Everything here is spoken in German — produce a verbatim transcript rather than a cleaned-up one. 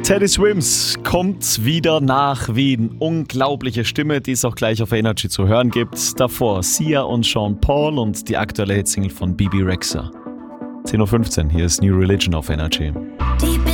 Teddy Swims kommt wieder nach Wien. Unglaubliche Stimme, die es auch gleich auf Energy zu hören gibt. Davor Sia und Sean Paul und die aktuelle Hitsingle von Bebe Rexha. zehn Uhr fünfzehn, hier ist New Religion auf Energy. Deep